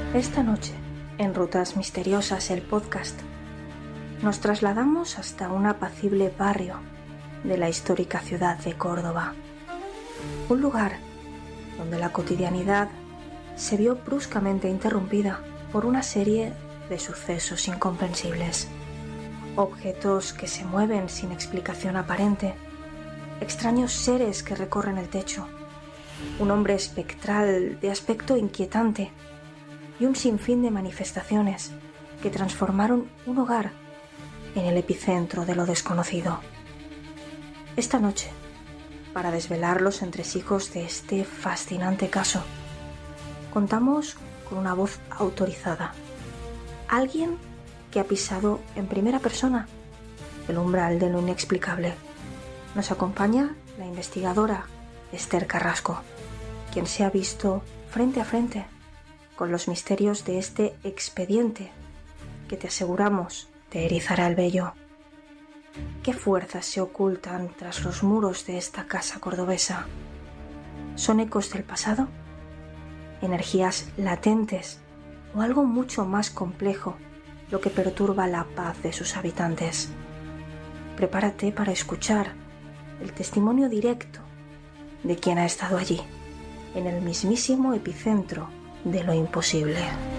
Esta noche, en Rutas Misteriosas, el podcast, nos trasladamos hasta un apacible barrio de la histórica ciudad de Córdoba. Un lugar donde la cotidianidad se vio bruscamente interrumpida por una serie de sucesos incomprensibles. Objetos que se mueven sin explicación aparente, extraños seres que recorren el techo, un hombre espectral de aspecto inquietante y un sinfín de manifestaciones que transformaron un hogar en el epicentro de lo desconocido. Esta noche, para desvelar los entresijos de este fascinante caso, contamos con una voz autorizada, alguien que ha pisado en primera persona el umbral de lo inexplicable. Nos acompaña la investigadora Esther Carrasco, quien se ha visto frente a frente con los misterios de este expediente que, te aseguramos, te erizará el vello. ¿Qué fuerzas se ocultan tras los muros de esta casa cordobesa? ¿Son ecos del pasado? ¿Energías latentes o algo mucho más complejo lo que perturba la paz de sus habitantes? Prepárate para escuchar el testimonio directo de quien ha estado allí, en el mismísimo epicentro de lo imposible.